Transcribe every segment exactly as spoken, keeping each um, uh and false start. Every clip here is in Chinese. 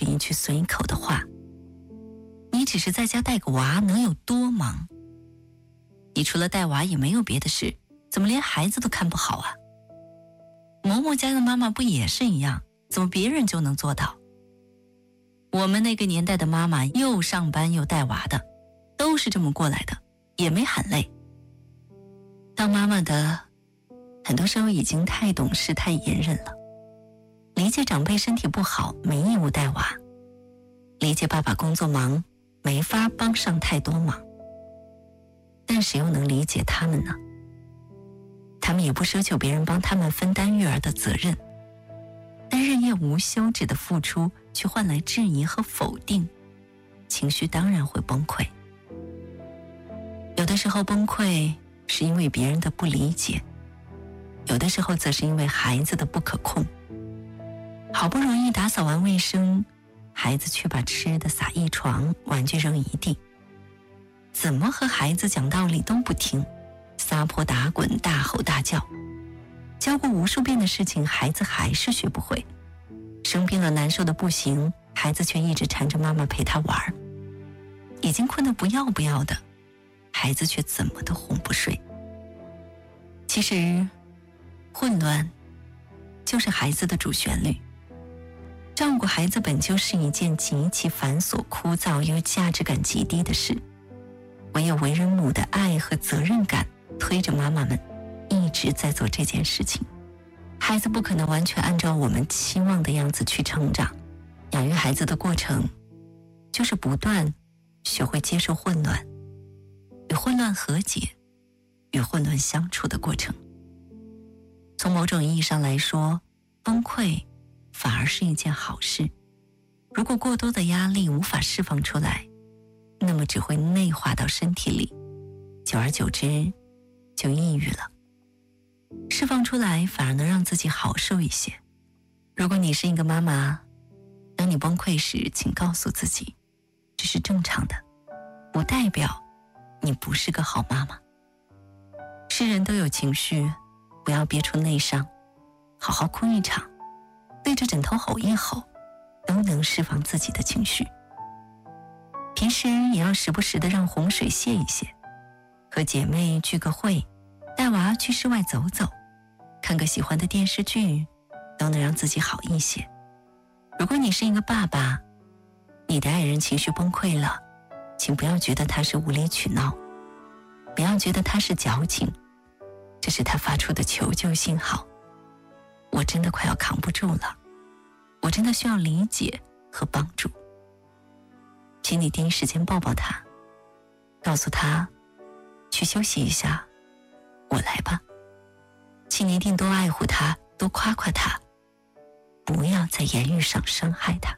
是一句随口的话。你只是在家带个娃，能有多忙？你除了带娃也没有别的事，怎么连孩子都看不好啊？某某家的妈妈不也是一样，怎么别人就能做到？我们那个年代的妈妈又上班又带娃的，都是这么过来的，也没喊累。当妈妈的很多时候已经太懂事太隐忍了，理解长辈身体不好没义务带娃，理解爸爸工作忙没法帮上太多忙，但谁又能理解他们呢？他们也不奢求别人帮他们分担育儿的责任，但日夜无休止的付出去换来质疑和否定，情绪当然会崩溃。有的时候崩溃是因为别人的不理解，有的时候则是因为孩子的不可控。好不容易打扫完卫生，孩子却把吃的撒一床，玩具扔一地。怎么和孩子讲道理都不听，撒泼打滚，大吼大叫。教过无数遍的事情，孩子还是学不会。生病了难受的不行，孩子却一直缠着妈妈陪他玩。已经困得不要不要的，孩子却怎么都哄不睡。其实混乱就是孩子的主旋律。照顾孩子本就是一件极其繁琐枯燥又价值感极低的事，唯有为人母的爱和责任感推着妈妈们一直在做这件事情。孩子不可能完全按照我们期望的样子去成长，养育孩子的过程就是不断学会接受混乱，与混乱和解，与混乱相处的过程。从某种意义上来说，崩溃反而是一件好事。如果过多的压力无法释放出来，那么只会内化到身体里，久而久之就抑郁了。释放出来反而能让自己好受一些。如果你是一个妈妈，当你崩溃时，请告诉自己，这是正常的，不代表你不是个好妈妈。是人都有情绪，不要憋出内伤，好好哭一场，对着枕头吼一吼，都能释放自己的情绪。平时也要时不时的让洪水泄一泄，和姐妹聚个会，带娃去室外走走，看个喜欢的电视剧，都能让自己好一些。如果你是一个爸爸，你的爱人情绪崩溃了，请不要觉得他是无理取闹，不要觉得他是矫情，这是他发出的求救信号。我真的快要扛不住了，我真的需要理解和帮助。请你第一时间抱抱他，告诉他去休息一下，我来吧。请你一定多爱护他，多夸夸他，不要在言语上伤害他。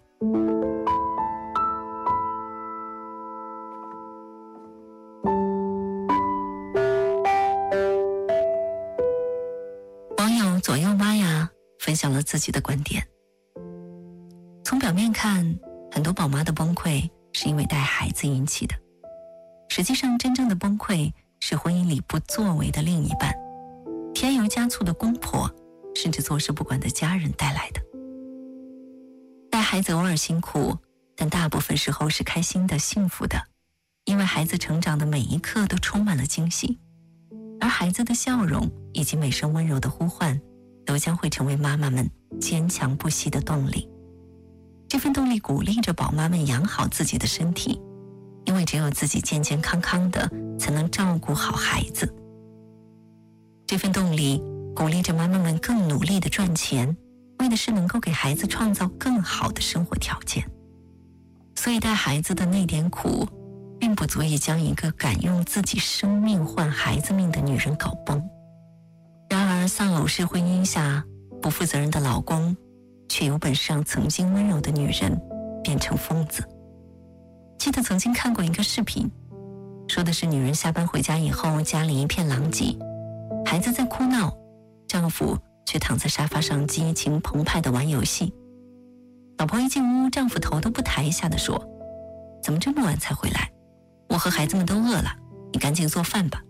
网友左右妈呀分享了自己的观点。从表面看，很多宝妈的崩溃是因为带孩子引起的，实际上真正的崩溃是婚姻里不作为的另一半，添油加醋的公婆，甚至坐视不管的家人带来的。带孩子偶尔辛苦，但大部分时候是开心的、幸福的，因为孩子成长的每一刻都充满了惊喜，而孩子的笑容以及每声温柔的呼唤，都将会成为妈妈们坚强不息的动力。这份动力鼓励着宝妈们养好自己的身体，因为只有自己健健康康的，才能照顾好孩子。这份动力鼓励着妈妈们更努力的赚钱，为的是能够给孩子创造更好的生活条件。所以带孩子的那点苦，并不足以将一个敢用自己生命换孩子命的女人搞崩。然而丧偶式婚姻下，不负责任的老公却有本事让曾经温柔的女人变成疯子。记得曾经看过一个视频，说的是女人下班回家以后，家里一片狼藉，孩子在哭闹，丈夫却躺在沙发上激情澎湃地玩游戏。老婆一进屋，丈夫头都不抬一下地说，怎么这么晚才回来？我和孩子们都饿了，你赶紧做饭吧。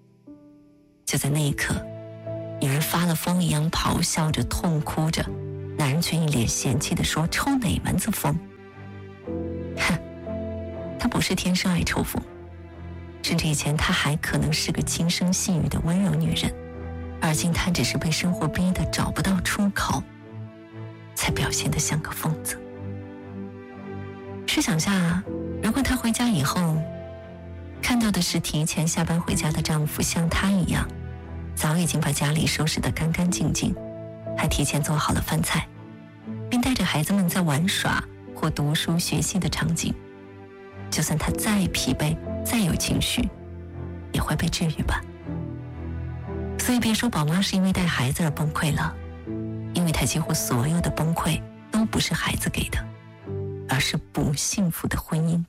就在那一刻，女人发了疯一样咆哮着，痛哭着， 男人却一脸嫌弃地说：“抽哪门子风？”哼，她不是天生爱抽风，甚至以前她还可能是个轻声细语的温柔女人，而今她只是被生活逼得找不到出口，才表现得像个疯子。试想下，如果她回家以后看到的是提前下班回家的丈夫，像她一样早已经把家里收拾得干干净净，还提前做好了饭菜，并带着孩子们在玩耍或读书学习的场景，就算她再疲惫再有情绪，也会被治愈吧。所以别说宝妈是因为带孩子而崩溃了，因为她几乎所有的崩溃都不是孩子给的，而是不幸福的婚姻。